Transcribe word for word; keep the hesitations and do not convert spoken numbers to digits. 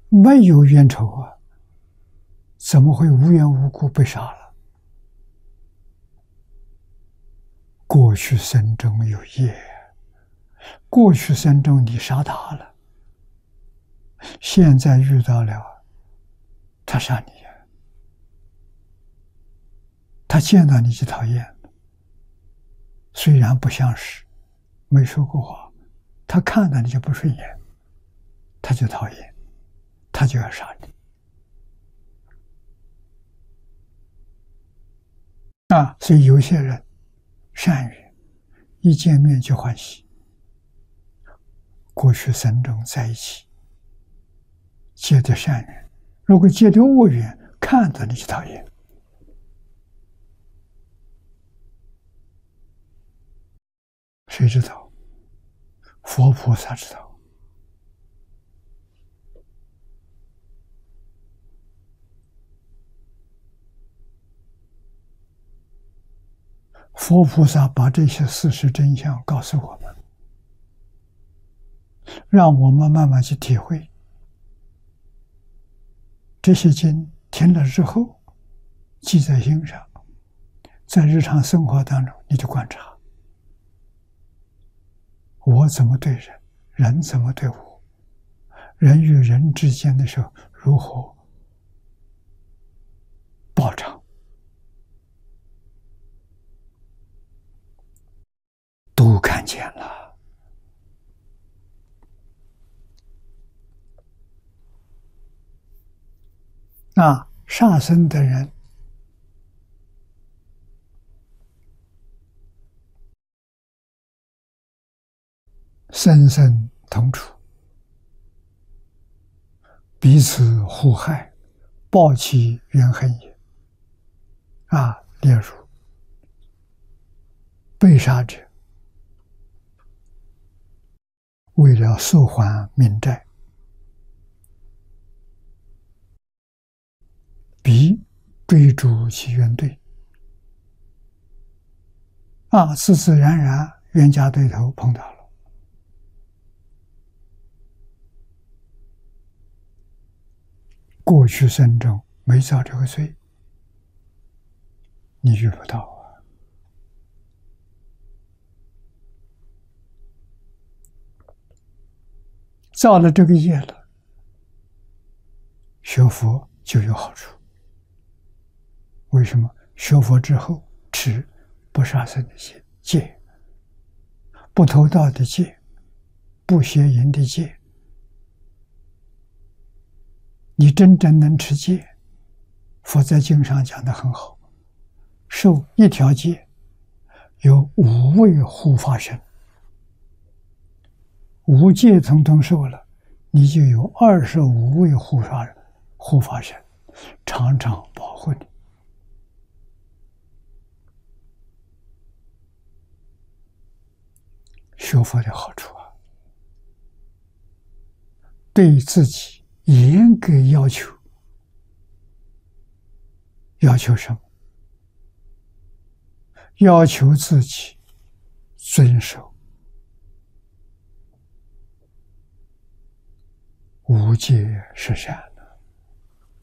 没有冤仇啊，怎么会无缘无故被杀了？过去生中有业，过去生中你杀他了，现在遇到了他杀你，他见到你就讨厌，虽然不相识，没说过话，他看到你就不顺眼，他就讨厌，他就要杀你。啊，所以有些人善缘，一见面就欢喜，过去生中在一起结的善缘，如果结的恶缘，看到你就讨厌。谁知道？佛菩萨知道。佛菩萨把这些事实真相告诉我们，让我们慢慢去体会。这些经听了之后，记在心上，在日常生活当中，你就观察，我怎么对人，人怎么对我，人与人之间的时候如何报偿，都看见了。那杀生的人，生生同处，彼此互害，报其怨恨也。啊，例如被杀者为了索还民债，彼追逐其冤对，啊，自自然然冤家对头碰到了，过去生中没造这个罪，你遇不到啊。造了这个业了，学佛就有好处。为什么？学佛之后持不杀生的戒，不偷盗的戒，不邪淫的戒，你真正能持戒。佛在经上讲得很好，受一条戒有五位护法神，五戒统统受了，你就有二十五位护法护法神，常常保护你。学佛的好处啊，对自己严格要求，要求什么？要求自己遵守无戒十善。